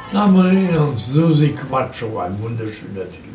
Sabrina und Susi Quattro, ein wunderschöner Titel.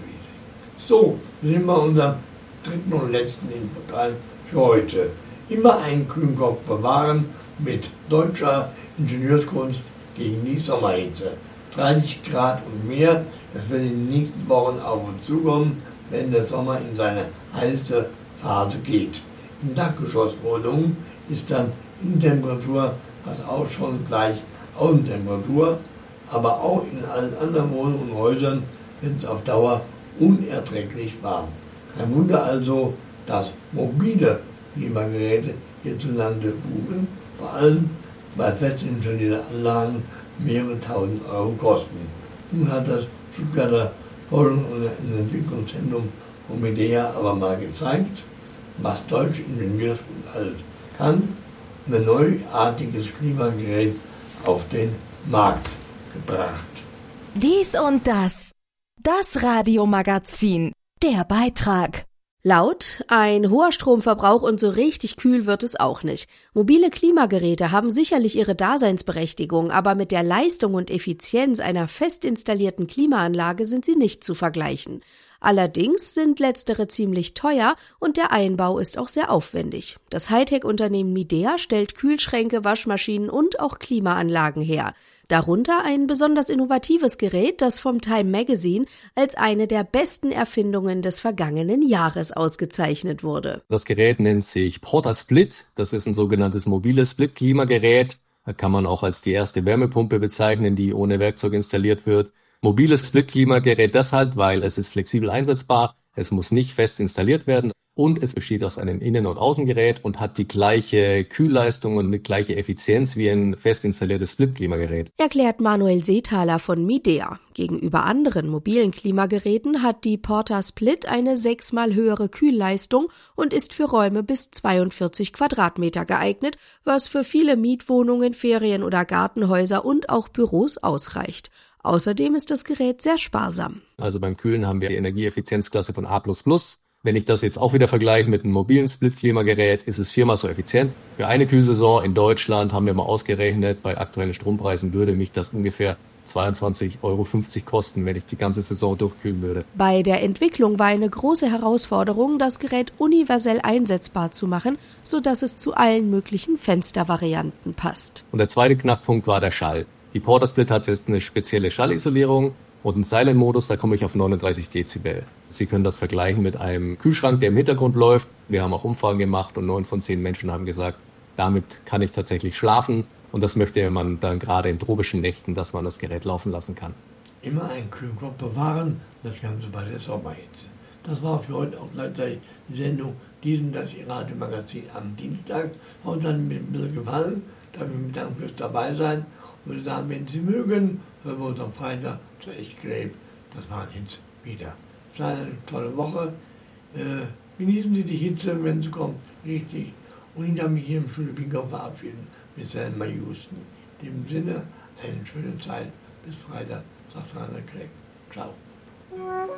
So, sind wir unserem dritten und letzten Infoteil für heute. Immer einen kühlen Kopf bewahren mit deutscher Ingenieurskunst gegen die Sommerhitze. 30 Grad und mehr, das wird in den nächsten Wochen auf uns zukommen, wenn der Sommer in seine heiße Phase geht. In Dachgeschosswohnungen ist dann Innentemperatur, was auch schon gleich Außentemperatur, aber auch in allen anderen Wohnungen und Häusern wird es auf Dauer unerträglich warm. Kein Wunder also, dass mobile Klimageräte hierzulande boomen, vor allem weil fest installierte Anlagen mehrere tausend Euro kosten. Nun hat das Stuttgarter Forschungs- und Entwicklungszentrum von Midea aber mal gezeigt, was deutsche Ingenieurskunst alles kann, und ein neuartiges Klimagerät auf den Markt gebracht. Dies und das. Das Radiomagazin. Der Beitrag. Laut, ein hoher Stromverbrauch und so richtig kühl wird es auch nicht. Mobile Klimageräte haben sicherlich ihre Daseinsberechtigung, aber mit der Leistung und Effizienz einer fest installierten Klimaanlage sind sie nicht zu vergleichen. Allerdings sind letztere ziemlich teuer und der Einbau ist auch sehr aufwendig. Das Hightech-Unternehmen Midea stellt Kühlschränke, Waschmaschinen und auch Klimaanlagen her. Darunter ein besonders innovatives Gerät, das vom Time Magazine als eine der besten Erfindungen des vergangenen Jahres ausgezeichnet wurde. Das Gerät nennt sich PortaSplit. Das ist ein sogenanntes mobiles Split-Klimagerät. Da kann man auch als die erste Wärmepumpe bezeichnen, die ohne Werkzeug installiert wird. Mobiles Split-Klimagerät deshalb, weil es ist flexibel einsetzbar, es muss nicht fest installiert werden und es besteht aus einem Innen- und Außengerät und hat die gleiche Kühlleistung und die gleiche Effizienz wie ein fest installiertes Split-Klimagerät. Erklärt Manuel Seethaler von Midea. Gegenüber anderen mobilen Klimageräten hat die PortaSplit eine 6-mal höhere Kühlleistung und ist für Räume bis 42 Quadratmeter geeignet, was für viele Mietwohnungen, Ferien- oder Gartenhäuser und auch Büros ausreicht. Außerdem ist das Gerät sehr sparsam. Also beim Kühlen haben wir die Energieeffizienzklasse von A++. Wenn ich das jetzt auch wieder vergleiche mit einem mobilen Split-Klimagerät, ist es 4-mal so effizient. Für eine Kühlsaison in Deutschland haben wir mal ausgerechnet, bei aktuellen Strompreisen würde mich das ungefähr 22,50 Euro kosten, wenn ich die ganze Saison durchkühlen würde. Bei der Entwicklung war eine große Herausforderung, das Gerät universell einsetzbar zu machen, sodass es zu allen möglichen Fenstervarianten passt. Und der zweite Knackpunkt war der Schall. Die PortaSplit hat jetzt eine spezielle Schallisolierung und einen Silent-Modus, da komme ich auf 39 Dezibel. Sie können das vergleichen mit einem Kühlschrank, der im Hintergrund läuft. Wir haben auch Umfragen gemacht und 9 von 10 Menschen haben gesagt, damit kann ich tatsächlich schlafen. Und das möchte man dann gerade in tropischen Nächten, dass man das Gerät laufen lassen kann. Immer einen kühlen Kopf bewahren, das Ganze bei der Sommerhitze. Das war für heute auch gleichzeitig die Sendung das Radiomagazin am Dienstag. Heute hat mir ein bisschen gefallen, darf ich mich bedanken fürs Dabeisein. Ich würde sagen, wenn Sie mögen, hören wir uns am Freitag zu Echt Gräb. Das waren jetzt wieder. Es war eine tolle Woche. Genießen Sie die Hitze, wenn es kommt, richtig. Und ich darf mich hier im Studio Pinkow verabschieden mit Selma Houston. In dem Sinne, eine schöne Zeit. Bis Freitag, sagt Rainer Kleck. Ciao.